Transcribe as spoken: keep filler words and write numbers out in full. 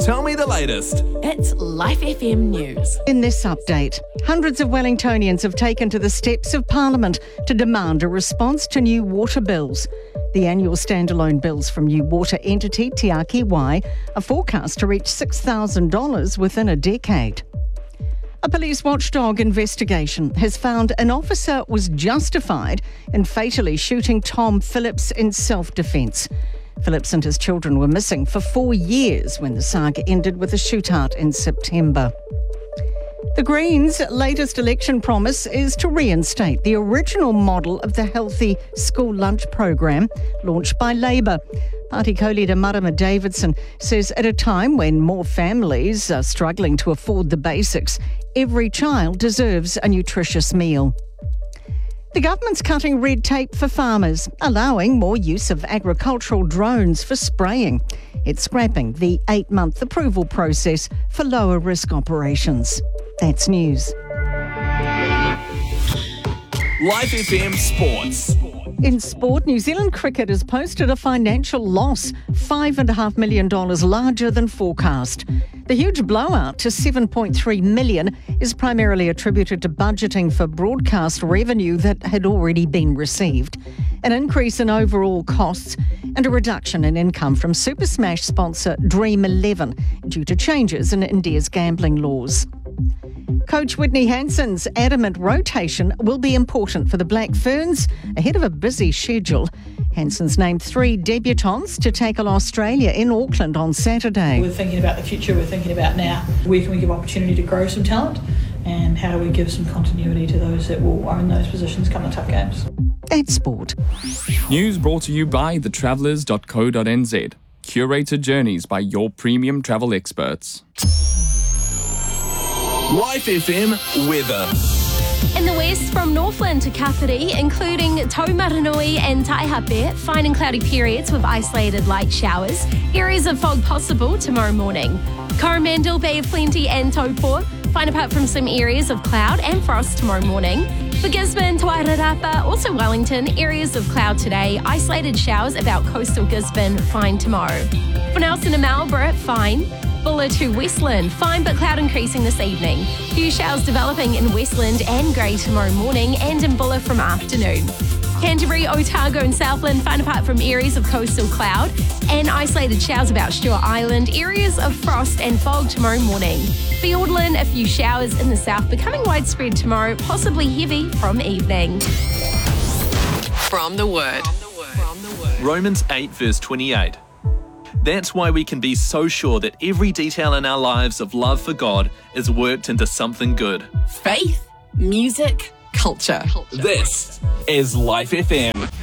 Tell me the latest. It's Life F M News. In this update, hundreds of Wellingtonians have taken to the steps of Parliament to demand a response to new water bills. The annual standalone bills from new water entity Te Ake Wai are forecast to reach six thousand dollars within a decade. A police watchdog investigation has found an officer was justified in fatally shooting Tom Phillips in self-defence. Phillips and his children were missing for four years when the saga ended with a shootout in September. The Greens' latest election promise is to reinstate the original model of the healthy school lunch program launched by Labour. Party co-leader Marama Davidson says at a time when more families are struggling to afford the basics, every child deserves a nutritious meal. The government's cutting red tape for farmers, allowing more use of agricultural drones for spraying. It's scrapping the eight-month approval process for lower-risk operations. That's news. Life F M Sports. In sport, New Zealand cricket has posted a financial loss, five point five million dollars larger than forecast. The huge blowout to seven point three million dollars is primarily attributed to budgeting for broadcast revenue that had already been received, an increase in overall costs and a reduction in income from Super Smash sponsor Dream eleven due to changes in India's gambling laws. Coach Whitney Hansen's adamant rotation will be important for the Black Ferns ahead of a busy schedule. Hansen's named three debutants to take on Australia in Auckland on Saturday. We're thinking about the future, we're thinking about now. Where can we give opportunity to grow some talent, and how do we give some continuity to those that will own those positions come the tough games? That's sport. News brought to you by the travellers dot co dot n z. Curated journeys by your premium travel experts. Life F M weather. In the west, from Northland to Kapiti, including Taumaranui and Taihape, fine and cloudy periods with isolated light showers. Areas of fog possible tomorrow morning. Coromandel, Bay of Plenty and Taupo, fine apart from some areas of cloud and frost tomorrow morning. For Gisborne, Wairarapa, also Wellington, areas of cloud today, isolated showers about coastal Gisborne, fine tomorrow. For Nelson and Marlborough, fine. Bulla to Westland, fine but cloud increasing this evening. Few showers developing in Westland and grey tomorrow morning, and in Bulla from afternoon. Canterbury, Otago and Southland, fine apart from areas of coastal cloud and isolated showers about Stewart Island, areas of frost and fog tomorrow morning. Fiordland, a few showers in the south, becoming widespread tomorrow, possibly heavy from evening. From the Word. Romans eight verse twenty-eight. That's why we can be so sure that every detail in our lives of love for God is worked into something good. Faith, music, culture. This is Life F M.